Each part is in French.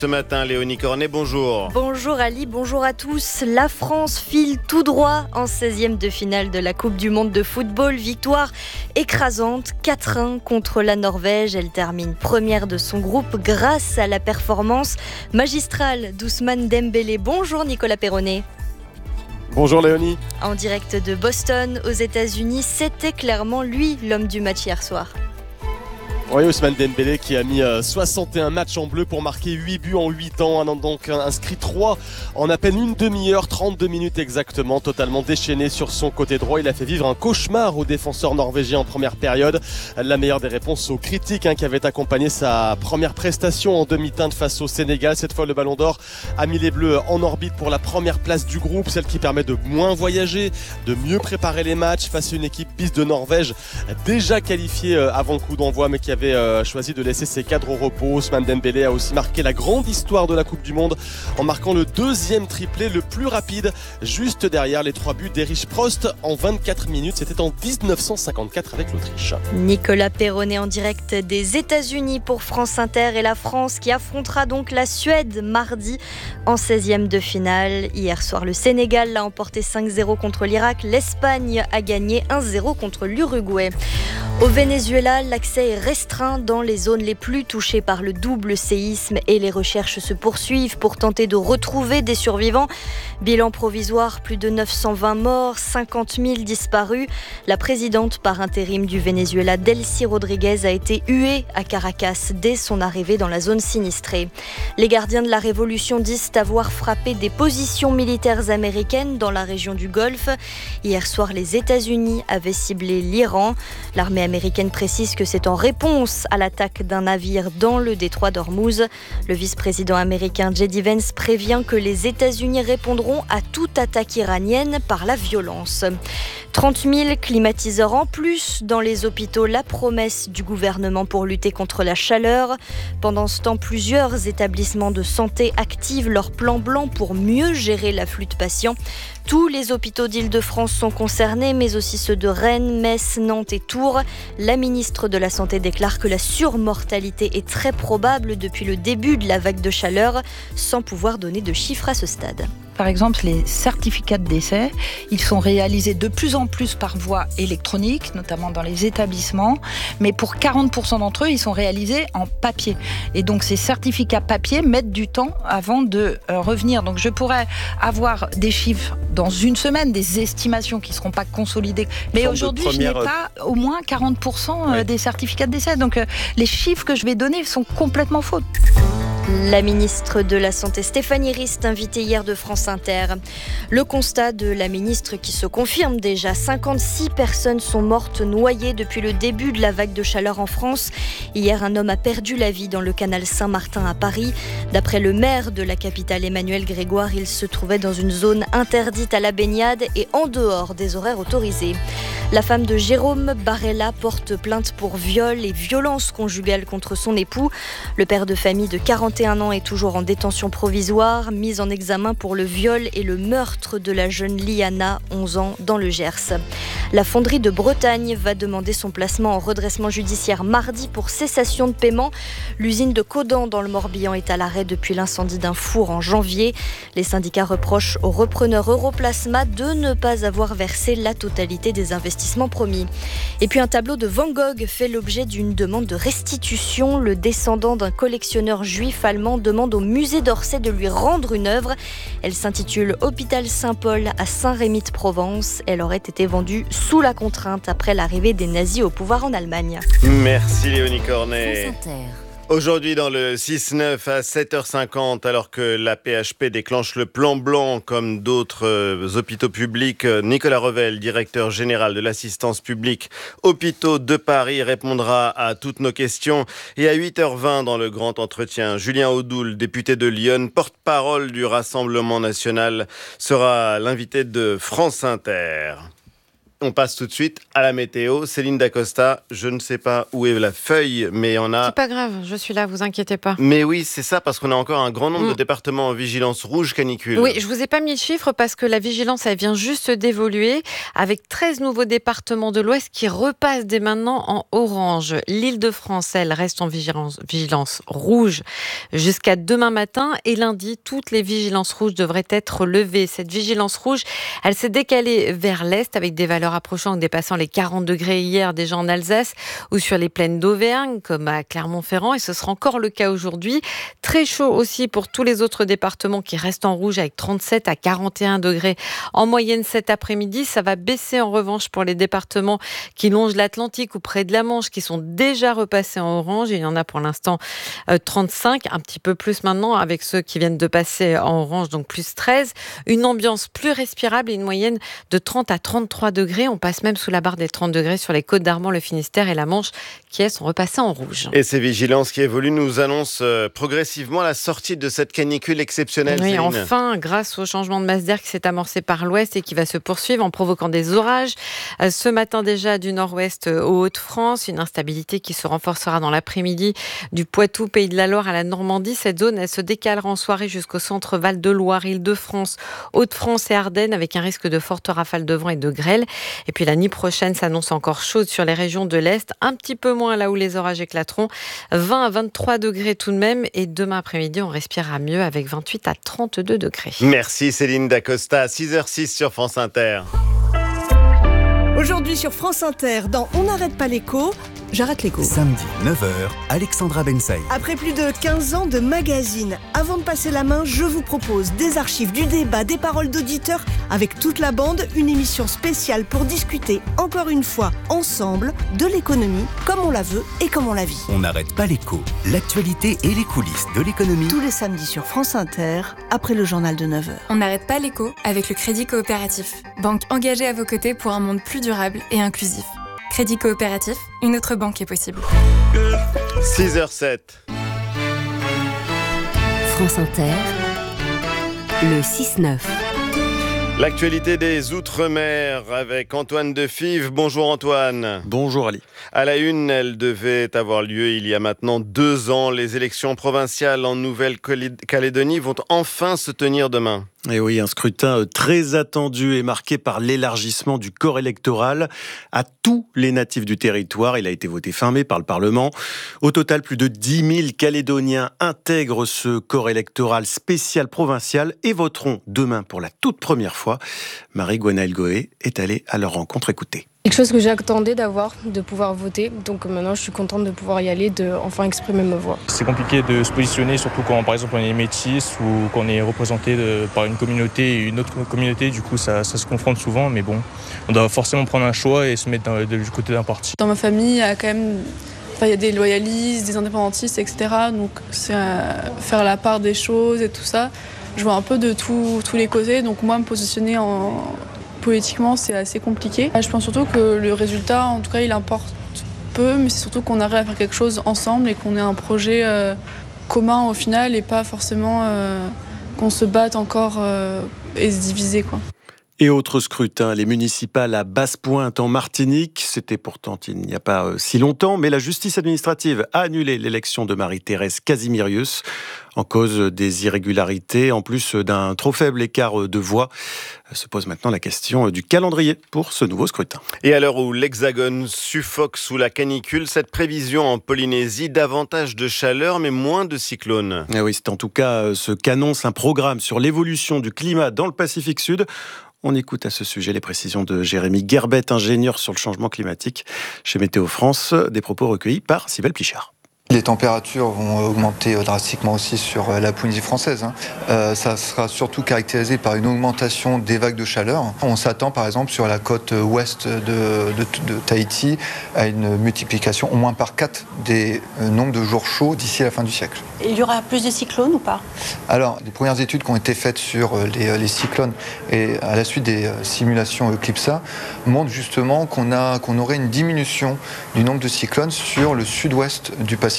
Ce matin, Léonie Cornet, bonjour. Bonjour Ali, bonjour à tous. La France file tout droit en 16e de finale de la Coupe du Monde de football. Victoire écrasante, 4-1 contre la Norvège. Elle termine première de son groupe grâce à la performance magistrale d'Ousmane Dembélé. Bonjour Nicolas Perronnet. Bonjour Léonie. En direct de Boston, aux États-Unis, c'était clairement lui l'homme du match hier soir. Oui, Ousmane Dembélé qui a mis 61 matchs en bleu pour marquer 8 buts en 8 ans, a donc inscrit 3 en à peine une demi-heure, 32 minutes exactement, totalement déchaîné sur son côté droit. Il a fait vivre un cauchemar aux défenseurs norvégiens en première période. La meilleure des réponses aux critiques qui avaient accompagné sa première prestation en demi-teinte face au Sénégal. Cette fois, le Ballon d'Or a mis les Bleus en orbite pour la première place du groupe, celle qui permet de moins voyager, de mieux préparer les matchs face à une équipe bis de Norvège déjà qualifiée avant le coup d'envoi, mais qui avait choisi de laisser ses cadres au repos. Ousmane Dembélé a aussi marqué la grande histoire de la Coupe du Monde en marquant le deuxième triplé le plus rapide, juste derrière les 3 buts d'Erich Prost en 24 minutes. C'était en 1954 avec l'Autriche. Nicolas Perronnet en direct des États-Unis pour France Inter, et la France qui affrontera donc la Suède mardi en 16e de finale. Hier soir, le Sénégal l'a emporté 5-0 contre l'Irak. L'Espagne a gagné 1-0 contre l'Uruguay. Au Venezuela, l'accès est restreint dans les zones les plus touchées par le double séisme et les recherches se poursuivent pour tenter de retrouver des survivants. Bilan provisoire, plus de 920 morts, 50 000 disparus. La présidente par intérim du Venezuela, Delcy Rodriguez, a été huée à Caracas dès son arrivée dans la zone sinistrée. Les gardiens de la révolution disent avoir frappé des positions militaires américaines dans la région du Golfe. Hier soir, les États-Unis avaient ciblé l'Iran. L'armée américaine précise que c'est en réponse à l'attaque d'un navire dans le détroit d'Ormuz. Le vice-président américain J.D. Vance prévient que les États-Unis répondront à toute attaque iranienne par la violence. 30 000 climatiseurs en plus dans les hôpitaux, la promesse du gouvernement pour lutter contre la chaleur. Pendant ce temps, plusieurs établissements de santé activent leur plan blanc pour mieux gérer l'afflux de patients. Tous les hôpitaux d'Île-de-France sont concernés, mais aussi ceux de Rennes, Metz, Nantes et Tours. La ministre de la Santé déclare que la surmortalité est très probable depuis le début de la vague de chaleur, sans pouvoir donner de chiffres à ce stade. Par exemple, les certificats de décès, ils sont réalisés de plus en plus par voie électronique, notamment dans les établissements, mais pour 40% d'entre eux, ils sont réalisés en papier. Et donc, ces certificats papier mettent du temps avant de revenir. Donc, je pourrais avoir des chiffres dans une semaine, des estimations qui ne seront pas consolidées. Mais aujourd'hui, je n'ai pas au moins 40% des certificats de décès. Donc, les chiffres que je vais donner sont complètement faux. La ministre de la Santé, Stéphanie Rist, invitée hier de France Inter. Le constat de la ministre qui se confirme déjà. 56 personnes sont mortes noyées depuis le début de la vague de chaleur en France. Hier, un homme a perdu la vie dans le canal Saint-Martin à Paris. D'après le maire de la capitale, Emmanuel Grégoire, il se trouvait dans une zone interdite à la baignade et en dehors des horaires autorisés. La femme de Jérôme Barella porte plainte pour viol et violence conjugale contre son époux. Le père de famille de 41 ans est toujours en détention provisoire, mis en examen pour le viol et le meurtre de la jeune Liana, 11 ans, dans le Gers. La fonderie de Bretagne va demander son placement en redressement judiciaire mardi pour cessation de paiement. L'usine de Caudan dans le Morbihan est à l'arrêt depuis l'incendie d'un four en janvier. Les syndicats reprochent au repreneur Europlasma de ne pas avoir versé la totalité des investissements promis. Et puis un tableau de Van Gogh fait l'objet d'une demande de restitution. Le descendant d'un collectionneur juif allemand demande au musée d'Orsay de lui rendre une œuvre. Elle s'intitule Hôpital Saint-Paul à Saint-Rémy-de-Provence. Elle aurait été vendue sous la contrainte après l'arrivée des nazis au pouvoir en Allemagne. Merci Léonie Cornet. Aujourd'hui dans le 6-9 à 7h50, alors que la PHP déclenche le plan blanc comme d'autres hôpitaux publics, Nicolas Revel, directeur général de l'assistance publique Hôpitaux de Paris, répondra à toutes nos questions. Et à 8h20 dans le grand entretien, Julien Audoul, député de Lyon, porte-parole du Rassemblement national, sera l'invité de France Inter. On passe tout de suite à la météo. Céline Dacosta, je ne sais pas où est la feuille, mais on a... C'est pas grave, je suis là, vous inquiétez pas. Mais oui, c'est ça, parce qu'on a encore un grand nombre de départements en vigilance rouge canicule. Oui, je vous ai pas mis le chiffre parce que la vigilance, elle vient juste d'évoluer avec 13 nouveaux départements de l'Ouest qui repassent dès maintenant en orange. L'Île-de-France, elle, reste en vigilance rouge jusqu'à demain matin et lundi, toutes les vigilances rouges devraient être levées. Cette vigilance rouge, elle s'est décalée vers l'Est avec des valeurs approchant ou dépassant les 40 degrés hier déjà en Alsace ou sur les plaines d'Auvergne comme à Clermont-Ferrand et ce sera encore le cas aujourd'hui. Très chaud aussi pour tous les autres départements qui restent en rouge avec 37 à 41 degrés en moyenne cet après-midi. Ça va baisser en revanche pour les départements qui longent l'Atlantique ou près de la Manche qui sont déjà repassés en orange. Il y en a pour l'instant 35, un petit peu plus maintenant avec ceux qui viennent de passer en orange, donc plus 13. Une ambiance plus respirable et une moyenne de 30 à 33 degrés. On passe même sous la barre des 30 degrés sur les côtes d'Armor, le Finistère et la Manche qui sont repassés en rouge. Et ces vigilances qui évoluent nous annoncent progressivement la sortie de cette canicule exceptionnelle. Oui, Céline. enfin, grâce au changement de masse d'air qui s'est amorcé par l'ouest et qui va se poursuivre en provoquant des orages. Ce matin déjà du nord-ouest aux Hauts-de-France, une instabilité qui se renforcera dans l'après-midi du Poitou, Pays de la Loire à la Normandie. Cette zone, elle se décalera en soirée jusqu'au centre Val-de-Loire, Île-de-France, Hauts-de-France et Ardennes avec un risque de fortes rafales de vent et de grêle. Et puis la nuit prochaine s'annonce encore chaude sur les régions de l'Est, un petit peu moins là où les orages éclateront. 20 à 23 degrés tout de même et demain après-midi on respirera mieux avec 28 à 32 degrés. Merci Céline Dacosta, 6h06 sur France Inter. Aujourd'hui sur France Inter, dans On n'arrête pas l'écho, j'arrête l'écho. Samedi 9h, Alexandra Bensaï. Après plus de 15 ans de magazine, avant de passer la main, je vous propose des archives, du débat, des paroles d'auditeurs avec toute la bande, une émission spéciale pour discuter encore une fois ensemble de l'économie comme on la veut et comme on la vit. On n'arrête pas l'écho, l'actualité et les coulisses de l'économie. Tous les samedis sur France Inter, après le journal de 9h. On n'arrête pas l'écho avec le Crédit Coopératif, banque engagée à vos côtés pour un monde plus durable et inclusif. Crédit Coopératif, une autre banque est possible. 6h07. France Inter, le 6-9. L'actualité des Outre-mer avec Antoine Defive. Bonjour Antoine. Bonjour Ali. À la une, elle devait avoir lieu il y a maintenant 2 ans. Les élections provinciales en Nouvelle-Calédonie vont enfin se tenir demain. Et oui, un scrutin très attendu et marqué par l'élargissement du corps électoral à tous les natifs du territoire. Il a été voté fin mai par le Parlement. Au total, plus de 10 000 Calédoniens intègrent ce corps électoral spécial provincial et voteront demain pour la toute première fois. Marie-Gwenaëlle Goé est allée à leur rencontre. Écoutez. Quelque chose que j'attendais d'avoir, de pouvoir voter. Donc maintenant, je suis contente de pouvoir y aller, de enfin exprimer ma voix. C'est compliqué de se positionner, surtout quand, par exemple, on est métis ou qu'on est représenté par une communauté et une autre communauté. Du coup, ça se confronte souvent. Mais bon, on doit forcément prendre un choix et se mettre du côté d'un parti. Dans ma famille, il y a quand même... il y a des loyalistes, des indépendantistes, etc. Donc c'est faire la part des choses et tout ça. Je vois un peu de tous les côtés. Donc moi, me positionner politiquement, c'est assez compliqué. Je pense surtout que le résultat, en tout cas, il importe peu, mais c'est surtout qu'on arrive à faire quelque chose ensemble et qu'on ait un projet commun au final et pas forcément qu'on se batte encore et se diviser, quoi. Et autre scrutin, les municipales à Basse-Pointe en Martinique. C'était pourtant il n'y a pas si longtemps, mais la justice administrative a annulé l'élection de Marie-Thérèse Casimirius en cause des irrégularités, en plus d'un trop faible écart de voix. Se pose maintenant la question du calendrier pour ce nouveau scrutin. Et à l'heure où l'Hexagone suffoque sous la canicule, cette prévision en Polynésie, davantage de chaleur mais moins de cyclones. Et oui, c'est en tout cas ce qu'annonce un programme sur l'évolution du climat dans le Pacifique Sud. On écoute à ce sujet les précisions de Jérémy Gerbet, ingénieur sur le changement climatique chez Météo France, des propos recueillis par Cybèle Plichard. Les températures vont augmenter drastiquement aussi sur la Polynésie française. Ça sera surtout caractérisé par une augmentation des vagues de chaleur. On s'attend par exemple sur la côte ouest de Tahiti à une multiplication au moins par 4 des nombres de jours chauds d'ici à la fin du siècle. Il y aura plus de cyclones ou pas ? Alors, les premières études qui ont été faites sur les cyclones et à la suite des simulations CLIPSA montrent justement qu'on aurait une diminution du nombre de cyclones sur le sud-ouest du Pacifique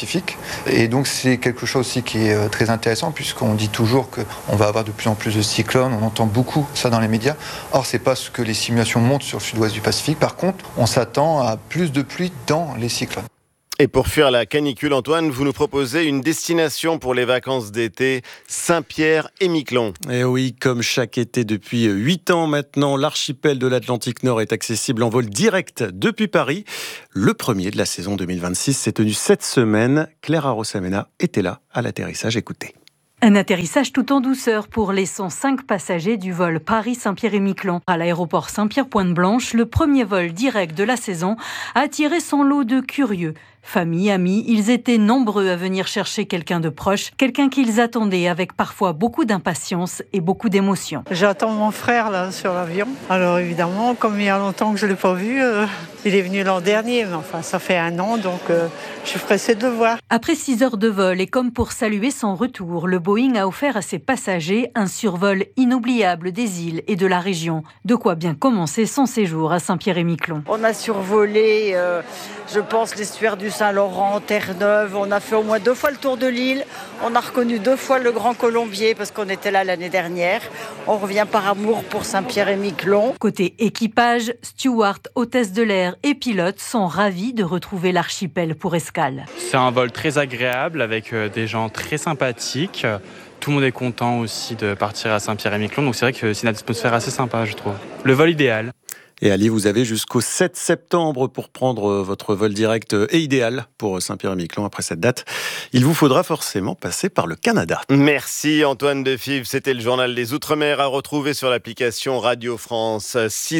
Pacifique. Et donc c'est quelque chose aussi qui est très intéressant puisqu'on dit toujours qu'on va avoir de plus en plus de cyclones, on entend beaucoup ça dans les médias. Or c'est pas ce que les simulations montrent sur le sud-ouest du Pacifique. Par contre, on s'attend à plus de pluie dans les cyclones. Et pour fuir la canicule, Antoine, vous nous proposez une destination pour les vacances d'été, Saint-Pierre et Miquelon. Et oui, comme chaque été depuis 8 ans maintenant, l'archipel de l'Atlantique Nord est accessible en vol direct depuis Paris. Le premier de la saison 2026 s'est tenu cette semaine. Claire Arosamena était là à l'atterrissage. Écoutez. Un atterrissage tout en douceur pour les 105 passagers du vol Paris-Saint-Pierre-et-Miquelon. À l'aéroport Saint-Pierre-Pointe-Blanche, le premier vol direct de la saison a attiré son lot de curieux. Famille, amis, ils étaient nombreux à venir chercher quelqu'un de proche, quelqu'un qu'ils attendaient avec parfois beaucoup d'impatience et beaucoup d'émotion. J'attends mon frère là sur l'avion. Alors évidemment, comme il y a longtemps que je ne l'ai pas vu, il est venu l'an dernier, mais enfin ça fait 1 an, donc je suis pressée de le voir. Après 6 heures de vol et comme pour saluer son retour, le Boeing a offert à ses passagers un survol inoubliable des îles et de la région. De quoi bien commencer son séjour à Saint-Pierre-et-Miquelon. On a survolé, je pense, l'estuaire du Saint-Laurent, Terre-Neuve. On a fait au moins 2 fois le tour de l'île. On a reconnu 2 fois le Grand Colombier parce qu'on était là l'année dernière. On revient par amour pour Saint-Pierre-et-Miquelon. Côté équipage, steward, hôtesse de l'air et pilote sont ravis de retrouver l'archipel pour escale. C'est un vol très agréable avec des gens très sympathiques. Tout le monde est content aussi de partir à Saint-Pierre-et-Miquelon. Donc c'est vrai que c'est une atmosphère assez sympa, je trouve. Le vol idéal. Et Ali, vous avez jusqu'au 7 septembre pour prendre votre vol direct et idéal pour Saint-Pierre-et-Miquelon. Après cette date, il vous faudra forcément passer par le Canada. Merci Antoine Defivre. C'était le journal des Outre-mer à retrouver sur l'application Radio France.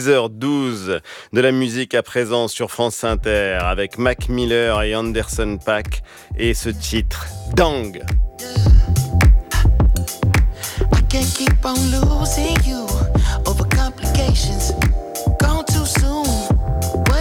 6h12 de la musique à présent sur France Inter avec Mac Miller et Anderson .Paak et ce titre, Dang. I can't keep on losing you over complications.